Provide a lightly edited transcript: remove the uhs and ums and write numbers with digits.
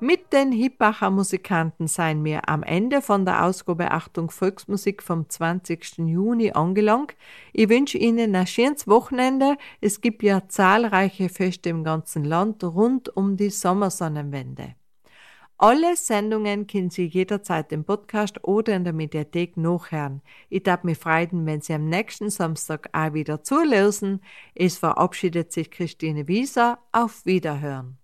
Mit den Hippacher Musikanten seien wir am Ende von der Ausgabe Achtung Volksmusik vom 20. Juni angelangt. Ich wünsche Ihnen ein schönes Wochenende. Es gibt ja zahlreiche Feste im ganzen Land rund um die Sommersonnenwende. Alle Sendungen können Sie jederzeit im Podcast oder in der Mediathek nachhören. Ich darf mich freuen, wenn Sie am nächsten Samstag auch wieder zuhören. Es verabschiedet sich Christine Wieser. Auf Wiederhören.